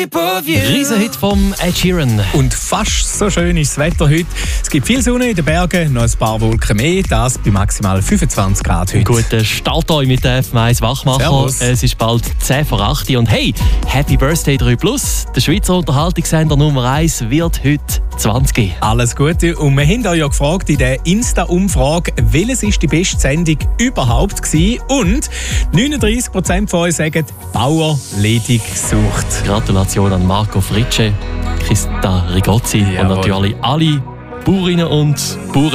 Riesenhit vom Ed Sheeran. Und fast so schön ist das Wetter heute. Es gibt viel Sonne in den Bergen, noch ein paar Wolken mehr, das bei maximal 25 Grad heute. Guten Start euch mit der F1 Wachmacher. Servus. Es ist bald 10 vor 8 und hey, Happy Birthday 3+. Der Schweizer Unterhaltungssender Nummer 1 wird heute 20. Alles Gute. Und wir haben euch ja gefragt in der Insta-Umfrage, welches ist die beste Sendung überhaupt gewesen? Und 39% von euch sagen, Bauer ledig sucht. Gratulation an Marco Fritsche, Christa Rigozzi und Jawohl. natürlich alle Bauerinnen und Bauern.